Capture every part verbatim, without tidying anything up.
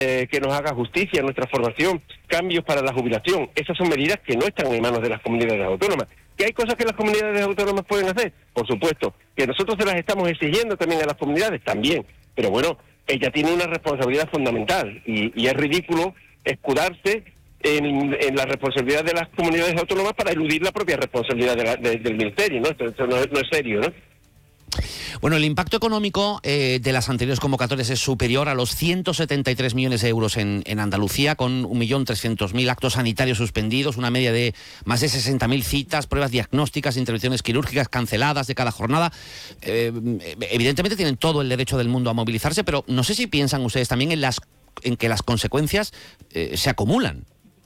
eh, que nos haga justicia, nuestra formación, cambios para la jubilación. Esas son medidas que no están en manos de las comunidades autónomas. ¿Que hay cosas que las comunidades autónomas pueden hacer? Por supuesto. ¿Que nosotros se las estamos exigiendo también a las comunidades? También. Pero bueno, ella tiene una responsabilidad fundamental y, y es ridículo escudarse en, en la responsabilidad de las comunidades autónomas para eludir la propia responsabilidad de la, de, del Ministerio, ¿no? Esto, esto no, no es serio, ¿no? Bueno, el impacto económico eh, de las anteriores convocatorias es superior a los ciento setenta y tres millones de euros en, en Andalucía, con un millón trescientos mil actos sanitarios suspendidos, una media de más de sesenta mil citas, pruebas diagnósticas, intervenciones quirúrgicas canceladas de cada jornada. Eh, evidentemente tienen todo el derecho del mundo a movilizarse, pero no sé si piensan ustedes también en, las, en que las consecuencias eh, se acumulan.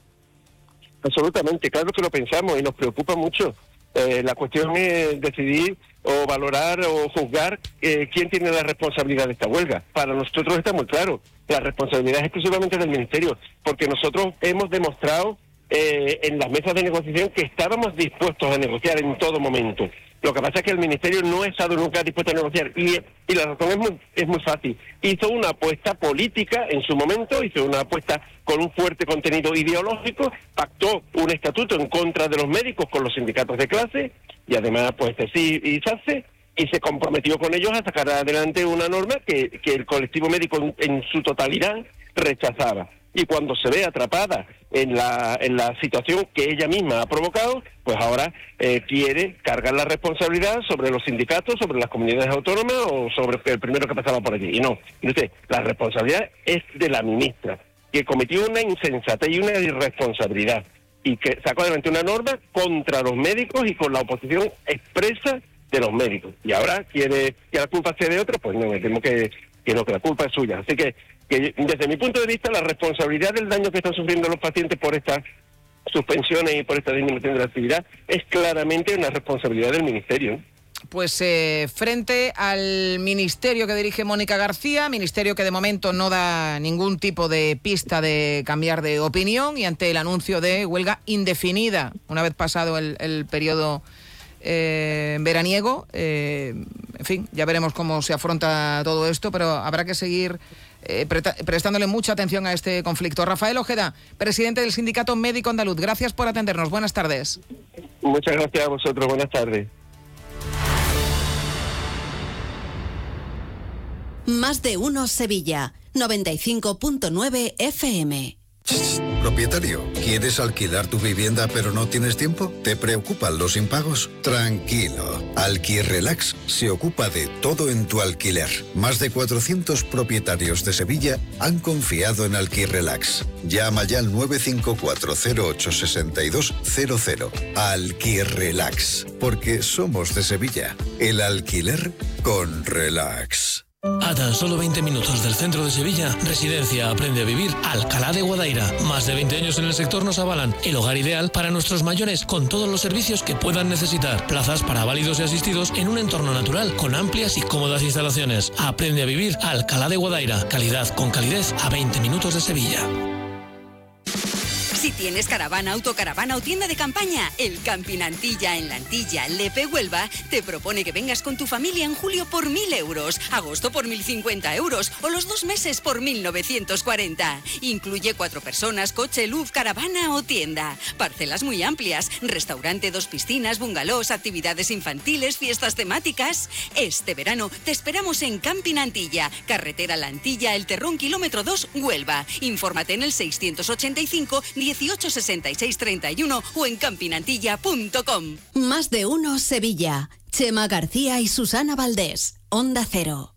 Absolutamente, claro que lo pensamos y nos preocupa mucho. Eh, la cuestión es decidir o valorar o juzgar eh, quién tiene la responsabilidad de esta huelga. Para nosotros está muy claro, la responsabilidad es exclusivamente del Ministerio, porque nosotros hemos demostrado eh, en las mesas de negociación que estábamos dispuestos a negociar en todo momento. Lo que pasa es que el Ministerio no ha estado nunca dispuesto a negociar y, y la razón es muy, es muy fácil. Hizo una apuesta política en su momento, hizo una apuesta con un fuerte contenido ideológico, pactó un estatuto en contra de los médicos con los sindicatos de clase y además pues sí y SACE, y se comprometió con ellos a sacar adelante una norma que, que el colectivo médico en, en su totalidad rechazaba. Y cuando se ve atrapada en la en la situación que ella misma ha provocado, pues ahora eh, quiere cargar la responsabilidad sobre los sindicatos, sobre las comunidades autónomas o sobre el primero que pasaba por allí. Y no, y usted, la responsabilidad es de la ministra, que cometió una insensatez y una irresponsabilidad, y que sacó adelante una norma contra los médicos y con la oposición expresa de los médicos. Y ahora quiere que la culpa sea de otro, pues no, me temo que, que no, que la culpa es suya. Así que que desde mi punto de vista la responsabilidad del daño que están sufriendo los pacientes por estas suspensiones y por esta disminución de la actividad es claramente una responsabilidad del Ministerio. Pues eh, frente al ministerio que dirige Mónica García, ministerio que de momento no da ningún tipo de pista de cambiar de opinión, y ante el anuncio de huelga indefinida una vez pasado el, el periodo eh, veraniego, eh, en fin, ya veremos cómo se afronta todo esto, pero habrá que seguir Eh, prestándole mucha atención a este conflicto. Rafael Ojeda, presidente del Sindicato Médico Andaluz, gracias por atendernos. Buenas tardes. Muchas gracias a vosotros. Buenas tardes. Más de uno Sevilla, noventa y cinco punto nueve F M. Propietario, ¿quieres alquilar tu vivienda pero no tienes tiempo? ¿Te preocupan los impagos? Tranquilo, Alquirrelax se ocupa de todo en tu alquiler. Más de cuatrocientos propietarios de Sevilla han confiado en Alquirrelax. Llama ya al nueve cinco cuatro cero ocho seis dos cero cero. Alquirrelax, porque somos de Sevilla. El alquiler con relax. A tan solo veinte minutos del centro de Sevilla, Residencia Aprende a Vivir Alcalá de Guadaira. Más de veinte años en el sector nos avalan el hogar ideal para nuestros mayores, con todos los servicios que puedan necesitar. Plazas para válidos y asistidos en un entorno natural con amplias y cómodas instalaciones. Aprende a Vivir Alcalá de Guadaira. Calidad con calidez a veinte minutos de Sevilla. Si tienes caravana, autocaravana o tienda de campaña, el Camping Antilla en La Antilla, Lepe, Huelva, te propone que vengas con tu familia en julio por mil euros, agosto por mil cincuenta euros o los dos meses por mil novecientos cuarenta. Incluye cuatro personas, coche, luz, caravana o tienda. Parcelas muy amplias, restaurante, dos piscinas, bungalows, actividades infantiles, fiestas temáticas. Este verano te esperamos en Camping Antilla, carretera La Antilla, El Terrón, kilómetro dos, Huelva. Infórmate en el seiscientos ochenta y cinco, dieciocho sesenta y seis treinta y uno o en campinantilla punto com. Más de uno Sevilla. Chema García y Susana Valdés. Onda Cero.